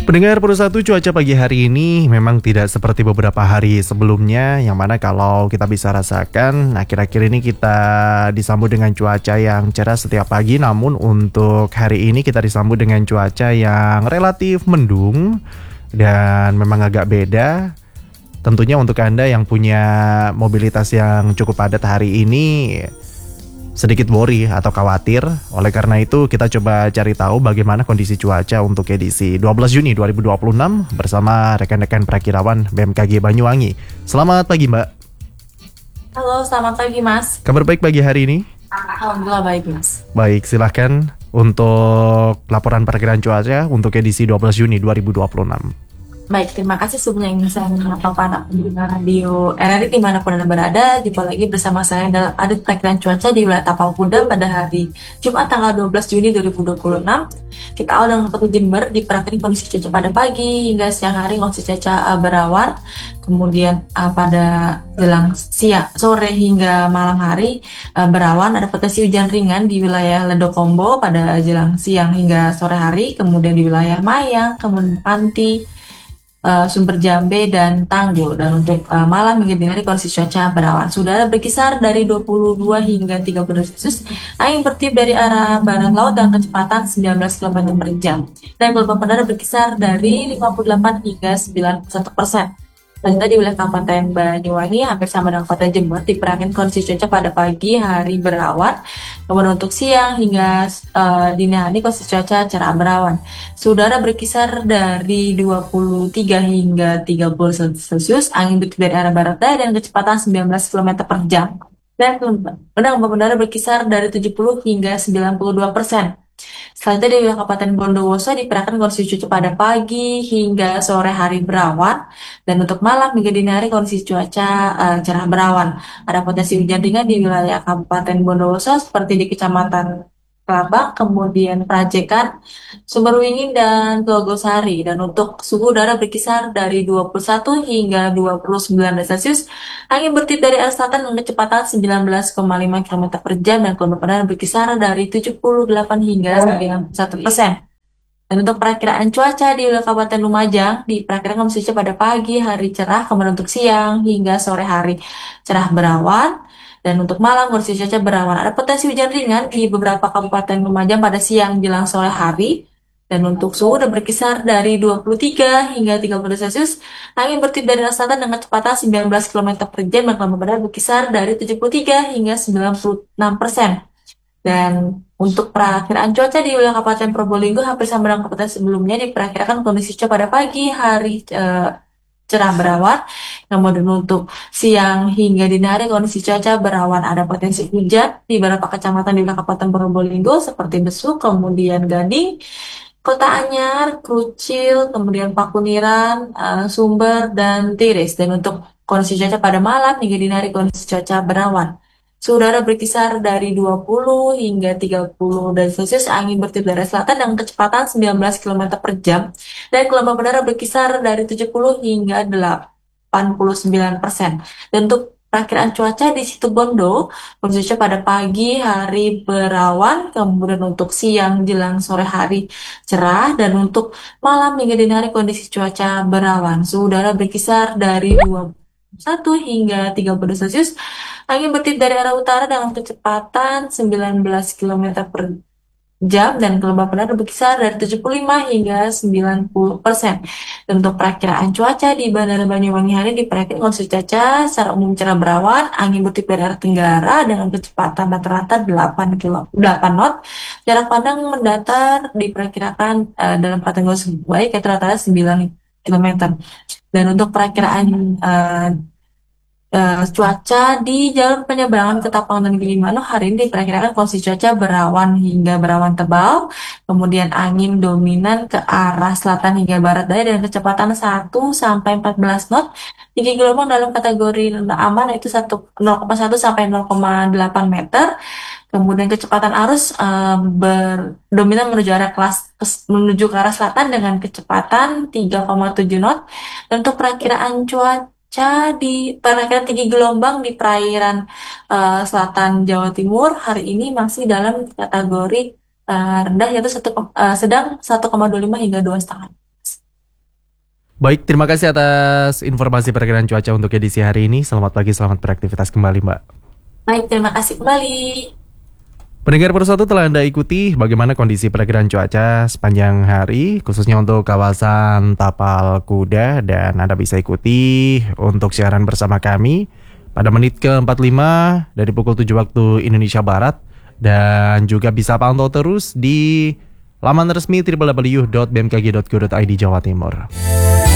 Pendengar Pro 1, cuaca pagi hari ini memang tidak seperti beberapa hari sebelumnya, yang mana kalau kita bisa rasakan akhir-akhir ini kita disambut dengan cuaca yang cerah setiap pagi. Namun untuk hari ini kita disambut dengan cuaca yang relatif mendung dan memang agak beda. Tentunya untuk Anda yang punya mobilitas yang cukup padat hari ini sedikit worry atau khawatir. Oleh karena itu kita coba cari tahu bagaimana kondisi cuaca untuk edisi 12 Juni 2026 bersama rekan-rekan perakirawan BMKG Banyuwangi. Selamat pagi Mbak. Halo, selamat pagi Mas. Kabar baik pagi hari ini? Alhamdulillah baik Mas. Baik, silahkan untuk laporan perakiraan cuaca untuk edisi 12 Juni 2026. Baik, terima kasih sebelumnya ingin saya menyapa para pendengar radio RRI dimanapun Anda berada. Jumpa lagi bersama saya dalam update perakiraan cuaca di wilayah Tapal Kuda pada hari Jumat tanggal 12 Juni 2026. Kita awal dengan Kota Jember diperhatikan kondisi cuaca pada pagi hingga siang hari kondisi cuaca berawan. Kemudian pada jelang siang, sore hingga malam hari berawan, ada potensi hujan ringan di wilayah Ledokombo pada jelang siang hingga sore hari. Kemudian di wilayah Mayang, kemudian Panti, Sumber Jambe dan Tangguh. Dan untuk malam hingga dini hari kondisi cuaca berawan. Sudah berkisar dari 22 hingga 30 derajat Celcius. Angin bertiup dari arah barat laut dengan kecepatan 19 km per jam. Dan gelombang udara berkisar dari 58 hingga 91%. Selanjutnya di wilayah Kabupaten Banyuwangi hampir sama dengan Kota Jember diperhatikan kondisi cuaca pada pagi hari berawan. Kemudian untuk siang hingga dini hari kondisi cuaca cerah berawan. Suhu udara berkisar dari 23 hingga 30 Celcius. Angin bertiup dari arah barat daya dengan kecepatan 19 km per jam. Dan gelombang udara berkisar dari 70 hingga 92%. Selanjutnya di wilayah Kabupaten Bondowoso diperkirakan kondisi cuaca pada pagi hingga sore hari berawan, dan untuk malam hingga dini hari kondisi cuaca cerah berawan. Ada potensi hujan ringan di wilayah Kabupaten Bondowoso seperti di Kecamatan Kelabang, kemudian Prajekan, Sumberwingin, dan Telogosari. Dan untuk suhu udara berkisar dari 21 hingga 29 derajat Celcius. Angin bertiup dari arah selatan dengan kecepatan 19,5 km per jam dan gelombang udara berkisar dari 78 hingga 91%. Dan untuk perakiraan cuaca di wilayah Kabupaten Lumajang diperkirakan kondisi cuaca pada pagi hari cerah, kemudian untuk siang hingga sore hari cerah berawan. Dan untuk malam kondisi cuaca berawan. Ada potensi hujan ringan di beberapa kabupaten Lumajang pada siang jelang sore hari. Dan untuk suhu udah berkisar dari 23 hingga 30 Celcius. Angin bertiup dari arah selatan dengan kecepatan 19 km per jam dan gelombang udara berkisar dari 73 hingga 96%. Dan untuk perakiraan cuaca di wilayah Kabupaten Probolinggo hampir sama dengan kabupaten sebelumnya diperkirakan kondisi cuaca pada pagi hari cerah berawan. Kemudian untuk siang hingga dini hari kondisi cuaca berawan. Ada potensi hujan di beberapa kecamatan di wilayah Kabupaten Probolinggo seperti Besuk, kemudian Gading, Kota Anyar, Krucil, kemudian Pakuniran, Sumber, dan Tiris. Dan untuk kondisi cuaca pada malam hingga dini hari kondisi cuaca berawan. Suhu udara berkisar dari 20 hingga 30 derajat Celcius. Angin bertiup dari selatan dengan kecepatan 19 km per jam. Dan gelombang udara berkisar dari 70 hingga 89%. Dan untuk perakiraan cuaca di Situbondo, kondisi cuaca pada pagi hari berawan, kemudian untuk siang jelang sore hari cerah, dan untuk malam hingga dini hari kondisi cuaca berawan. Suhu udara berkisar dari 21 hingga 30 Celcius. Angin bertiup dari arah utara dengan kecepatan 19 km per jam dan gelombang udara berkisar dari 75 hingga 90%. Dan untuk perakiraan cuaca di Bandara Banyuwangi hari ini diperkirakan kondisi cuaca secara umum cerah berawan, angin bertiup dari arah tenggara dengan kecepatan rata-rata 8 knot. Jarak pandang mendatar diperkirakan dalam kategori baik yaitu rata-rata 9 km. Dan untuk perakiraan cuaca di jalur penyeberangan ke Tapang dan Gilimanuk hari ini diperkirakan kondisi cuaca berawan hingga berawan tebal, kemudian angin dominan ke arah selatan hingga barat daya dengan kecepatan 1 sampai 14 knot. Tinggi gelombang dalam kategori aman yaitu 0,1 sampai 0,8 meter. Kemudian kecepatan arus berdominan menuju ke arah selatan dengan kecepatan 3,7 knot. Dan untuk perakiraan cuaca diperkirakan tinggi gelombang di perairan selatan Jawa Timur hari ini masih dalam kategori rendah yaitu sedang 1,25 hingga 2,5. Baik, terima kasih atas informasi perkiraan cuaca untuk edisi hari ini. Selamat pagi, selamat beraktivitas kembali, Mbak. Baik, terima kasih kembali. Pendengar Persatu, telah Anda ikuti bagaimana kondisi perakiraan cuaca sepanjang hari, khususnya untuk kawasan Tapal Kuda, dan Anda bisa ikuti untuk siaran bersama kami pada menit ke-45 dari pukul 7 waktu Indonesia Barat, dan juga bisa pantau terus di laman resmi www.bmkg.go.id Jawa Timur.